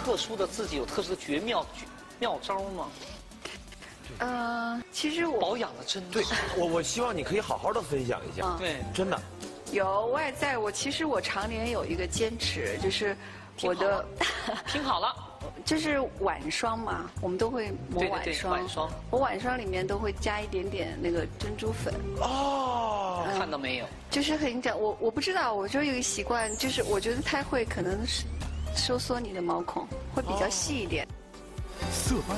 特殊的自己有特殊的绝妙招吗？ 其实我保养的真对，我希望你可以好好的分享一下。 对， 真的。 有外在，其实我常年有一个坚持，就是我的听好了， 就是晚霜嘛，我们都会抹晚霜。 晚霜， 我晚霜里面都会加一点点那个珍珠粉。 哦， 看到没有？ 就是很讲，我不知道，我就有一个习惯，就是我觉得它会可能是收缩你的毛孔，会比较细一点。 色斑。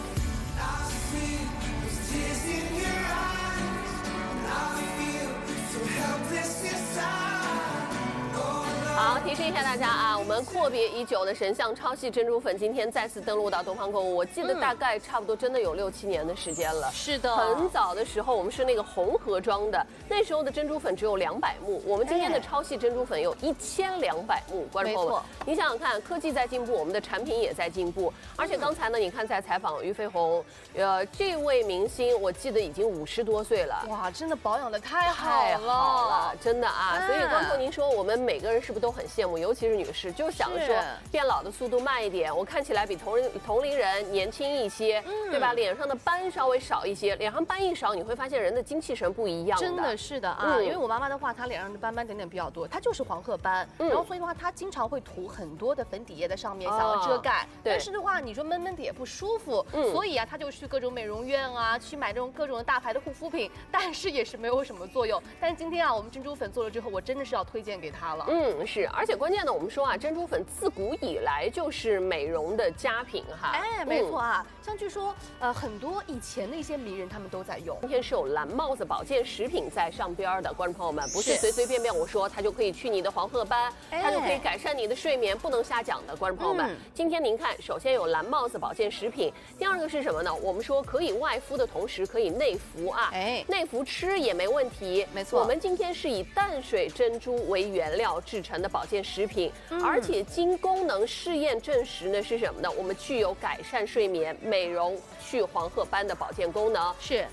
好，提示一下大家啊，我们阔别已久的神象超细珍珠粉今天再次登陆到东方购物。我记得大概差不多真的有6、7年的时间了。 是的， 很早的时候我们是那个红盒装的，那时候的珍珠粉只有200目，我们今天的超细珍珠粉有1200目。观众朋友们，你想想看，科技在进步，我们的产品也在进步。而且刚才呢，你看在采访俞飞鸿，这位明星我记得已经50多岁了。 哇，真的保养的太好了， 真的啊。所以刚才您说我们每个人是不是都很羡慕，尤其是女士，就想说变老的速度慢一点，我看起来比同龄人年轻一些，对吧？脸上的斑稍微少一些，脸上斑一少，你会发现人的精气神不一样的。 真的是的啊，因为我妈妈的话，她脸上的斑斑点点比较多，她就是黄褐斑，然后所以的话，她经常会涂很多的粉底液在上面，想要遮盖。但是的话，你说闷闷的也不舒服，所以啊，她就去各种美容院啊，去买这种各种的大牌的护肤品，但是也是没有什么作用。但是今天啊，我们珍珠粉做了之后，我真的是要推荐给她了。 是，而且关键呢，我们说啊，珍珠粉自古以来就是美容的佳品哈。 哎，没错啊，像据说很多以前的一些名人他们都在用。 今天是有蓝帽子保健食品在上边的，观众朋友们不是随随便便我说它就可以去你的黄褐斑，它就可以改善你的睡眠，不能瞎讲的，观众朋友们。今天您看，首先有蓝帽子保健食品，第二个是什么呢？我们说可以外敷的同时可以内服啊，内服吃也没问题。 没错， 我们今天是以淡水珍珠为原料制成的保健食品，而且经功能试验证实呢是什么呢？我们具有改善睡眠、美容、去黄褐斑的保健功能， 是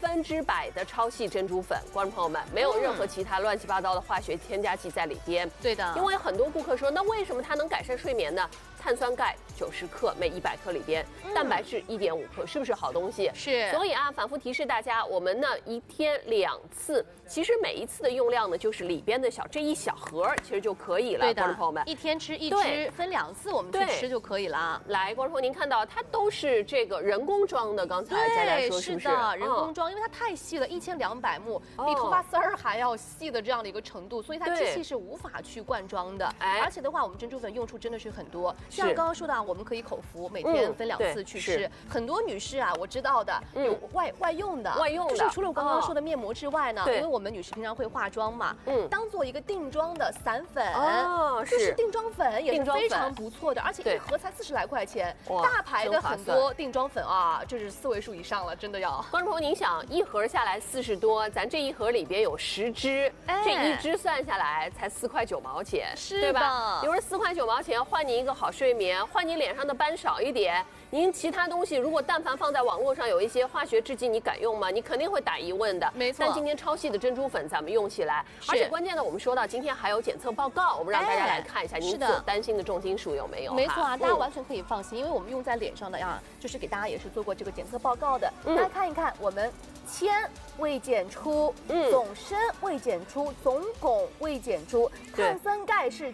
100%的超细珍珠粉。观众朋友们，没有任何其他乱七八糟的化学添加剂在里边。 对的， 因为很多顾客说，那为什么它能改善睡眠呢？碳酸钙90克每100克里边，蛋白质1.5克，是不是好东西？ 是。 所以啊，反复提示大家，我们呢1天2次，其实每一次的用量呢就是里边的这一小盒，其实就可以了。 对的， 观众朋友们， 一天吃一支，分2次我们去吃就可以了。 来，观众朋友，您看到它都是这个人工装的，刚才佳佳说是不是？ 是的，人工装，因为它太细了，1200目，比头发丝儿还要细的这样的一个程度，所以它机器是无法去灌装的。而且的话，我们珍珠粉用处真的是很多，像刚刚说的，我们可以口服，每天分2次去吃。很多女士啊，我知道的有外用的，就是除了我刚刚说的面膜之外呢，因为我们女士平常会化妆嘛，当做一个定妆的散粉，就是定妆粉也是非常不错的，而且一盒才40来块钱，大牌的很多定妆粉啊，就是4位数以上了，真的要。 观众朋友，您想一盒下来40多，咱这一盒里边有10支，这一支算下来才4块9毛钱，对吧？有人4块9毛钱换你一个好睡眠，换你脸上的斑少一点。您其他东西如果但凡放在网络上有一些化学制剂，你敢用吗？你肯定会打疑问的。 没错。 但今天超细的珍珠粉咱们用起来，而且关键的我们说到今天还有检测报告，我们让大家来看一下您所担心的重金属有没有。 没错啊，大家完全可以放心，因为我们用在脸上的呀，就是给大家也是做过这个检测报告的。大家看一看，我们铅未检出，总砷未检出，总汞未检出，碳酸钙是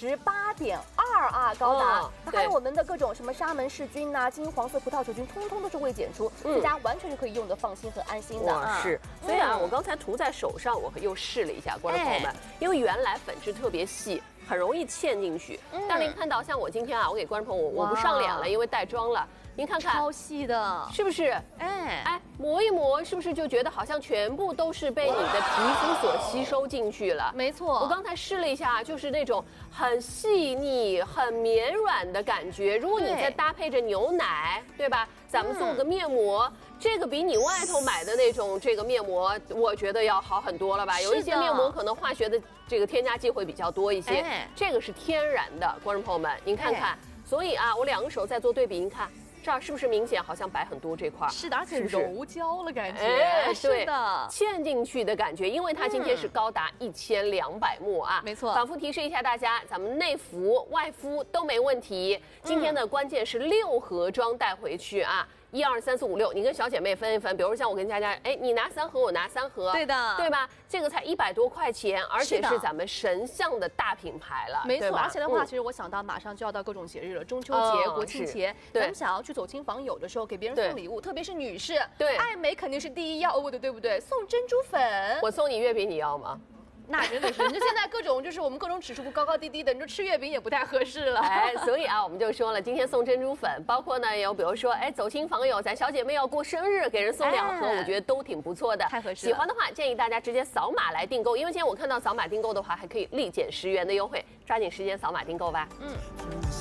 98.2啊，高达。还有我们的各种什么沙门氏菌呐、金黄色葡萄球菌，通通都是未检出，大家完全是可以用的放心和安心的。 是，所以啊，我刚才涂在手上，我又试了一下，观众朋友们，因为原来粉质特别细。很容易嵌进去，但您看到像我今天啊，我给观众朋友我不上脸了，因为带妆了。您看看， 超细的， 是不是？磨一磨，是不是就觉得好像全部都是被你的皮肤所吸收进去了？ 没错， 我刚才试了一下，就是那种很细腻、很绵软的感觉。如果你再搭配着牛奶，对吧？咱们做个面膜，这个比你外头买的那种这个面膜，我觉得要好很多了吧？有一些面膜可能化学的这个添加剂会比较多一些，这个是天然的，观众朋友们，您看看。所以啊，我2个手在做对比，您看。 这儿是不是明显好像白很多这块？ 是的，而且柔焦了感觉。 哎， 是的， 嵌进去的感觉，因为它今天是高达1200目啊。 没错。 反复提示一下大家，咱们内服、外敷都没问题。今天的关键是6盒装带回去啊。1、2、3、4、5、6，你跟小姐妹分一分，比如像我跟佳佳，哎，你拿3盒，我拿3盒， 对的， 对吧？这个才100多块钱，而且是咱们神象的大品牌了， 没错。而且的话，其实我想到马上就要到各种节日了，中秋节、国庆节，咱们想要去走亲访友的时候，给别人送礼物，特别是女士， 对， 爱美肯定是第一要务的，对不对？送珍珠粉， 我送你月饼，你要吗？ 那真的是，就现在各种就是我们各种指数高高低低的，你说吃月饼也不太合适了。 哎，所以啊，我们就说了，今天送珍珠粉，包括呢有比如说，哎，走亲访友，咱小姐妹要过生日，给人送2盒，我觉得都挺不错的， 太合适了。 喜欢的话，建议大家直接扫码来订购，因为今天我看到扫码订购的话，还可以立减10元的优惠，抓紧时间扫码订购吧。